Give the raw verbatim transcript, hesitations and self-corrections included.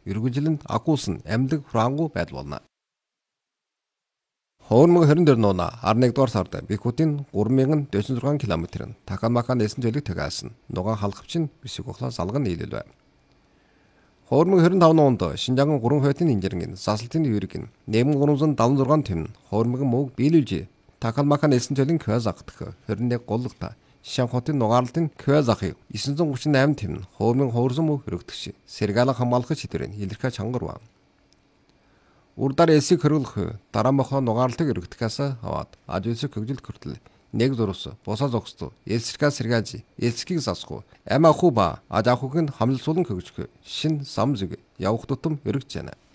үргэлжлэн агуулсан амьдаг хураангуй байдал болно. хоёр мянга двадцать дээр нууна арныг дугаар сард Бикутийн гурван мянган дөрвөн зургаан километрын Такамака нээсэн зөлийг тагаасан нугаан халхавчин бисүгөхлөө залган нийлэлвэ. хоёр мянга двадцать тавын онд Шинжаан гурван фейтийн инженерийн засалтын юриг нэмэн гурван дааван зургаан тэм хоёр мянган мөг биелүүлж Такамака нээсэн зөлийн кваз агтах двадцать нэг голлогта Шанхотын нугаарлалтын кваз ахыг девятьсот тридцать восемь тэм хоёр мянган хуурсан мөг хөрөгдөгч Сэргаалан хамгаалах чидрийн илэрхэ чангарва. Урдаар элсийг хөргөлөх дараа мохоо нугаарлалтыг өргөдөхөөс аваад ажуулсаг хөгжил хүртэл нэг зурус босоо зогсдоо элсэрхээ сэргааж элсгийг засах ам аху ба аж ахуйг нь хамлсуулан хөгжих шин сам зүг явах тутам өргөж байна.